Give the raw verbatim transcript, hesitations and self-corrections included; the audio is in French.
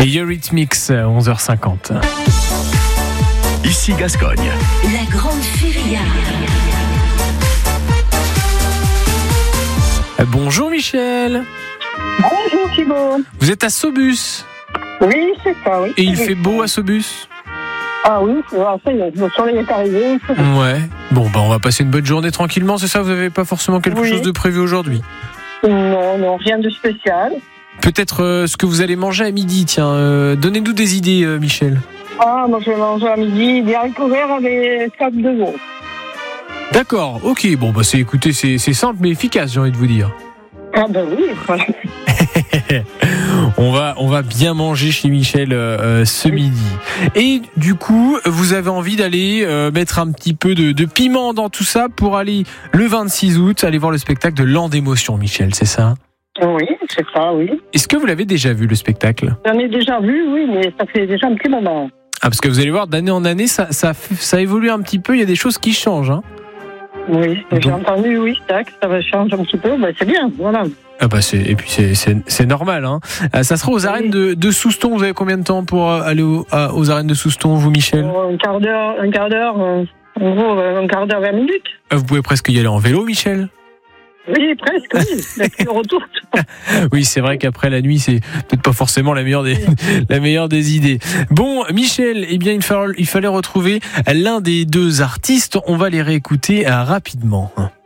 Et Eurythmics, onze heures cinquante. Ici Gascogne. La grande feria. Bonjour Michel. Bonjour Thibaut. Vous êtes à Saubus. Oui, c'est ça, oui. Et il oui. fait beau à Saubus? Ah oui, ça y est, le soleil est arrivé. Ouais. Bon, bah on va passer une bonne journée tranquillement, c'est ça? Vous n'avez pas forcément quelque Oui. chose de prévu aujourd'hui? Non, non, rien de spécial. Peut-être euh, ce que vous allez manger à midi, tiens. Euh, donnez-nous des idées, euh, Michel. Ah, moi je vais manger à midi des haricots verts avec quatre de veau. D'accord, ok. Bon, bah c'est, écoutez, c'est, c'est simple mais efficace, j'ai envie de vous dire. Ah ben oui, voilà. on va, on va bien manger chez Michel euh, ce midi. Et du coup, vous avez envie d'aller euh, mettre un petit peu de, de piment dans tout ça pour aller le vingt-six août, aller voir le spectacle de Land d'émotion, Michel, c'est ça? Oui, c'est ça, oui. Est-ce que vous l'avez déjà vu, le spectacle? J'en ai déjà vu, oui, mais ça fait déjà un petit moment. Ah, parce que vous allez voir, d'année en année, ça, ça, ça évolue un petit peu, il y a des choses qui changent, hein. Oui, Donc... j'ai entendu, oui, tac, ça va changer un petit peu, ben c'est bien, voilà. Ah bah c'est, et puis c'est, c'est, c'est normal, hein. Euh, ça sera aux arènes de, de Souston. Vous avez combien de temps pour euh, aller au, à, aux arènes de Souston, vous, Michel? Pour un quart d'heure, un quart d'heure, euh, en gros, un quart d'heure, vingt minutes. euh, Vous pouvez presque y aller en vélo, Michel? Oui, presque, oui. Depuis le retour. Oui, c'est vrai qu'après la nuit, c'est peut-être pas forcément la meilleure des, la meilleure des idées. Bon, Michel, eh bien, il fallait, il fallait retrouver l'un des deux artistes. On va les réécouter euh, rapidement.